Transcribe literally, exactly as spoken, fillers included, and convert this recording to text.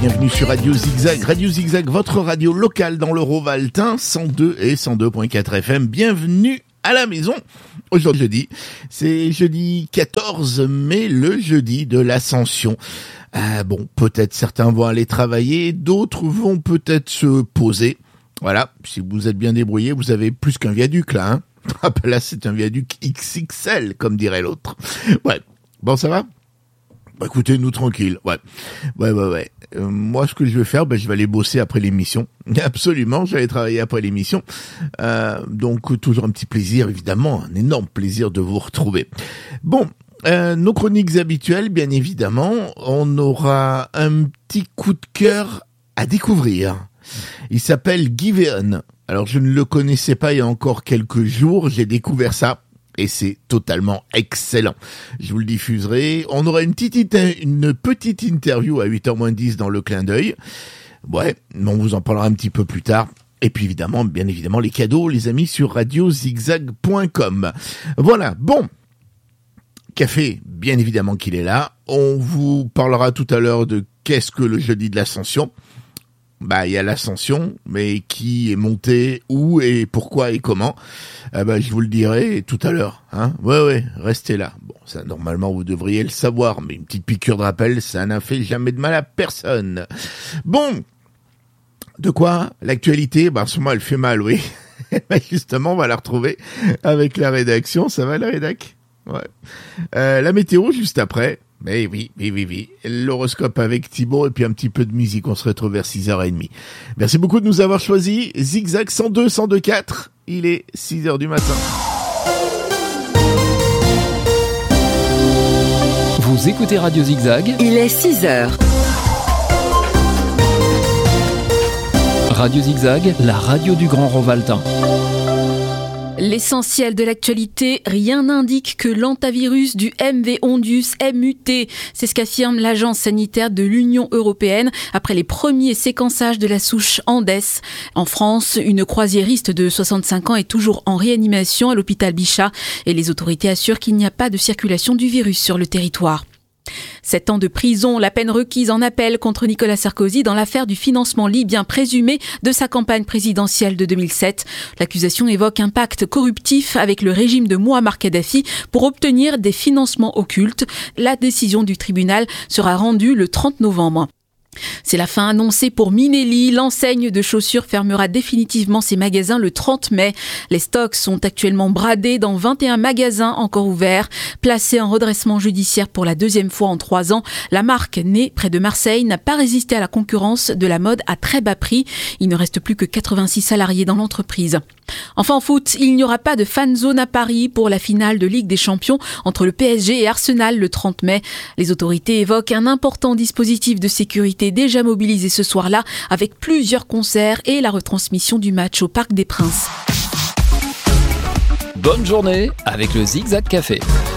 bienvenue sur Radio Zigzag. Radio Zigzag, votre radio locale dans le Rovaltin, cent deux et cent deux virgule quatre F M. Bienvenue à la maison. Aujourd'hui, jeudi, c'est jeudi quatorze mai, le jeudi de l'Ascension. Euh, bon, peut-être certains vont aller travailler, d'autres vont peut-être se poser. Voilà, si vous êtes bien débrouillés, vous avez plus qu'un viaduc là, hein. Ah ben là, c'est un viaduc X X L, comme dirait l'autre. Ouais, bon, ça va ? Bah écoutez, nous tranquille, ouais, ouais, ouais, ouais. Euh, moi, ce que je vais faire, ben je vais aller bosser après l'émission. Absolument, je vais aller travailler après l'émission. Euh, donc toujours un petit plaisir, évidemment, un énorme plaisir de vous retrouver. Bon, euh, nos chroniques habituelles, bien évidemment, on aura un petit coup de cœur à découvrir. Il s'appelle Giveon. Alors je ne le connaissais pas il y a encore quelques jours, j'ai découvert ça. Et c'est totalement excellent. Je vous le diffuserai. On aura une petite, une petite interview à huit heures moins dix dans le clin d'œil. Ouais, on vous en parlera un petit peu plus tard. Et puis évidemment, bien évidemment, les cadeaux, les amis, sur radio zigzag point com. Voilà, bon. Café, bien évidemment qu'il est là. On vous parlera tout à l'heure de qu'est-ce que le jeudi de l'Ascension. Bah, il y a l'Ascension, mais qui est monté, où et pourquoi et comment, eh ben, je vous le dirai tout à l'heure, hein. Ouais, ouais, restez là. Bon, ça, normalement, vous devriez le savoir, mais une petite piqûre de rappel, ça n'a fait jamais de mal à personne. Bon. De quoi? L'actualité? Bah, en ce moment, elle fait mal, oui. Bah, justement, on va la retrouver avec la rédaction. Ça va, la rédac? Ouais. Euh, la météo, juste après. Mais oui, oui, oui, oui. L'horoscope avec Thibaut et puis un petit peu de musique. On se retrouve vers six heures trente. Merci beaucoup de nous avoir choisis. Zigzag cent deux, cent deux virgule quatre. Il est six heures du matin. Vous écoutez Radio Zigzag. Il est six heures. Radio Zigzag, la radio du Grand Rovaltin. L'essentiel de l'actualité, rien n'indique que l'antavirus du M V Ondius est muté. C'est ce qu'affirme l'agence sanitaire de l'Union européenne après les premiers séquençages de la souche Andes. En France, une croisiériste de soixante-cinq ans est toujours en réanimation à l'hôpital Bichat et les autorités assurent qu'il n'y a pas de circulation du virus sur le territoire. Sept ans de prison, la peine requise en appel contre Nicolas Sarkozy dans l'affaire du financement libyen présumé de sa campagne présidentielle de deux mille sept. L'accusation évoque un pacte corruptif avec le régime de Mouammar Kadhafi pour obtenir des financements occultes. La décision du tribunal sera rendue le trente novembre. C'est la fin annoncée pour Minelli. L'enseigne de chaussures fermera définitivement ses magasins le trente mai. Les stocks sont actuellement bradés dans vingt et un magasins encore ouverts. Placée en redressement judiciaire pour la deuxième fois en trois ans, la marque, née près de Marseille, n'a pas résisté à la concurrence de la mode à très bas prix. Il ne reste plus que quatre-vingt-six salariés dans l'entreprise. Enfin en foot, il n'y aura pas de fan zone à Paris pour la finale de Ligue des Champions entre le P S G et Arsenal le trente mai. Les autorités évoquent un important dispositif de sécurité déjà mobilisé ce soir-là avec plusieurs concerts et la retransmission du match au Parc des Princes. Bonne journée avec le Zigzag Café.